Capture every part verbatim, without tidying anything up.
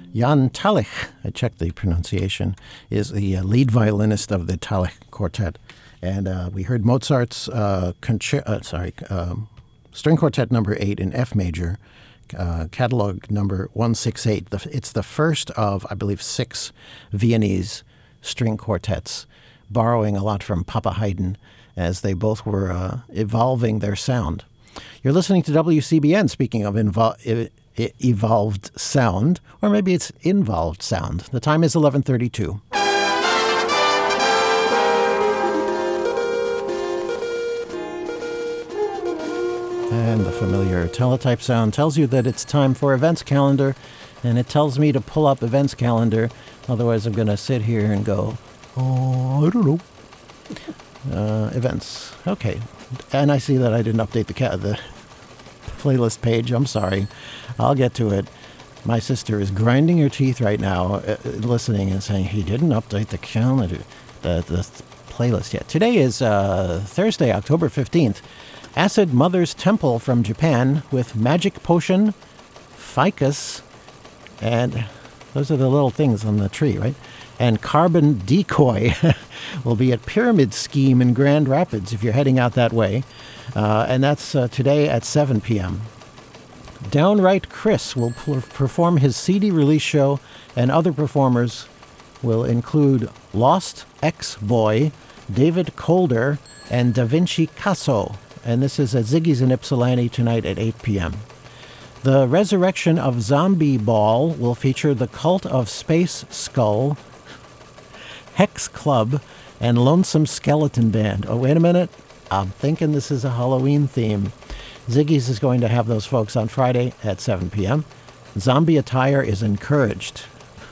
Jan Talich, I checked the pronunciation, is the uh, lead violinist of the Talich Quartet. And uh, we heard Mozart's uh, concer- uh, sorry, um, String Quartet number eight in F major, uh, catalog number one sixty-eight. The, it's the first of, I believe, six Viennese string quartets, borrowing a lot from Papa Haydn as they both were uh, evolving their sound. You're listening to W C B N, speaking of invo- e- e- evolved sound, or maybe it's involved sound. The time is eleven thirty-two. And the familiar teletype sound tells you that it's time for events calendar, and it tells me to pull up events calendar. Otherwise, I'm going to sit here and go, oh, I don't know. Uh, events. Okay. And I see that I didn't update the ca- the playlist page. I'm sorry. I'll get to it. My sister is grinding her teeth right now, uh, listening and saying, he didn't update the calendar, the, the playlist yet. Today is uh, Thursday, October fifteenth. Acid Mother's Temple from Japan with Magic Potion, Ficus, and those are the little things on the tree, right? And Carbon Decoy will be at Pyramid Scheme in Grand Rapids if you're heading out that way. Uh, and that's uh, today at seven p.m. Downright Chris will p- perform his C D release show, and other performers will include Lost Ex-Boy, David Calder, and Da Vinci Casso. And this is at Ziggy's in Ypsilanti tonight at eight p.m. The Resurrection of Zombie Ball will feature the Cult of Space Skull, Hex Club, and Lonesome Skeleton Band. Oh, wait a minute. I'm thinking this is a Halloween theme. Ziggy's is going to have those folks on Friday at seven p.m. Zombie attire is encouraged.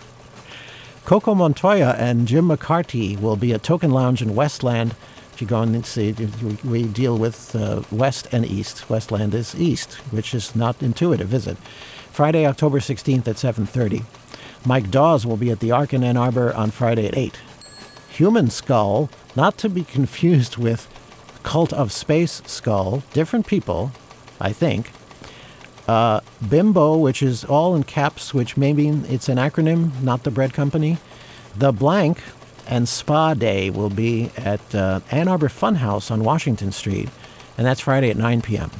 Coco Montoya and Jim McCarty will be at Token Lounge in Westland. If you go and see, we deal with uh, West and East. Westland is East, which is not intuitive, is it? Friday, October sixteenth at seven thirty. Mike Dawes will be at the Ark in Ann Arbor on Friday at eight. Human Skull, not to be confused with Cult of Space Skull, different people, I think. Uh, Bimbo, which is all in caps, which maybe it's an acronym, not the bread company. The Blank and Spa Day will be at uh, Ann Arbor Funhouse on Washington Street, and that's Friday at nine p.m.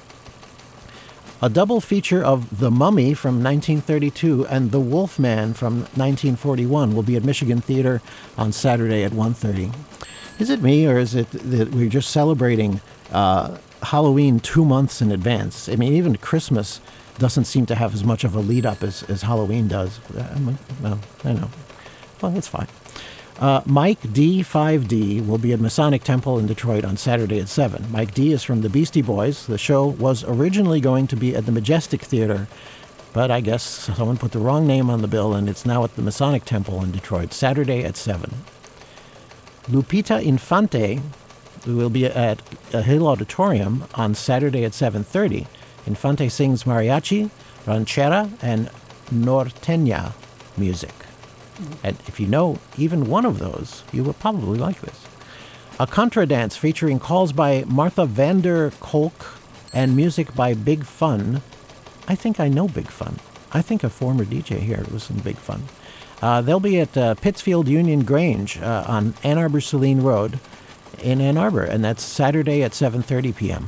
A double feature of The Mummy from nineteen thirty-two and The Wolfman from nineteen forty-one will be at Michigan Theater on Saturday at one thirty. Is it me, or is it that we're just celebrating uh, Halloween two months in advance? I mean, even Christmas doesn't seem to have as much of a lead-up as, as Halloween does. Well, I know. Well, it's fine. Uh, Mike D five D will be at Masonic Temple in Detroit on Saturday at seven. Mike D is from the Beastie Boys. The show was originally going to be at the Majestic Theater, but I guess someone put the wrong name on the bill, and it's now at the Masonic Temple in Detroit, Saturday at seven. Lupita Infante will be at a Hill Auditorium on Saturday at seven thirty. Infante sings mariachi, ranchera, and norteña music. And if you know even one of those, you will probably like this. A contra dance featuring calls by Martha Vander Kolk and music by Big Fun. I think I know Big Fun. I think a former D J here was in Big Fun. Uh, they'll be at uh, Pittsfield Union Grange uh, on Ann Arbor Saline Road in Ann Arbor, and that's Saturday at seven thirty p.m.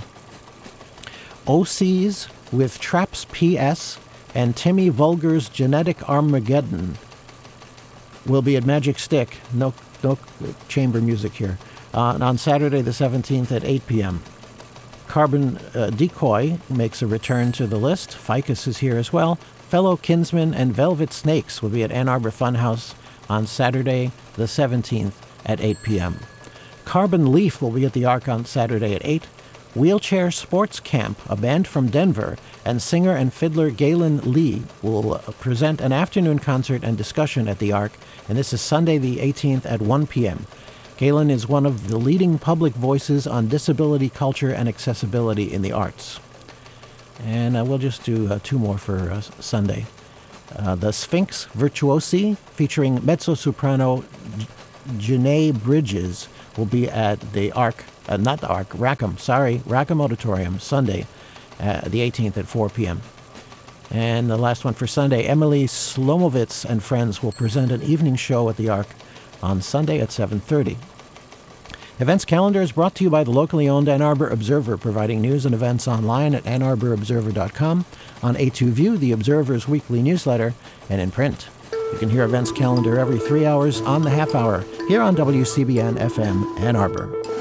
O Cs with Traps P S and Timmy Vulgar's Genetic Armageddon will be at Magic Stick. No, no chamber music here. Uh, on Saturday the seventeenth at eight p.m. Carbon uh, Decoy makes a return to the list. Ficus is here as well. Fellow Kinsmen and Velvet Snakes will be at Ann Arbor Funhouse on Saturday the seventeenth at eight p.m. Carbon Leaf will be at the Ark on Saturday at eight. Wheelchair Sports Camp, a band from Denver, and singer and fiddler Galen Lee will present an afternoon concert and discussion at the Ark, and this is Sunday the eighteenth at one p.m. Galen is one of the leading public voices on disability culture and accessibility in the arts. And uh, we'll just do uh, two more for uh, Sunday. Uh, the Sphinx Virtuosi, featuring mezzo-soprano Janae Bridges, will be at the Ark, uh, not the Ark, Rackham, sorry, Rackham Auditorium, Sunday, uh, the eighteenth at four p.m. And the last one for Sunday, Emily Slomovitz and friends will present an evening show at the Ark on Sunday at seven thirty. Events calendar is brought to you by the locally owned Ann Arbor Observer, providing news and events online at ann arbor observer dot com, on A two View, the Observer's weekly newsletter, and in print. You can hear Events Calendar every three hours on the half hour here on W C B N F M Ann Arbor.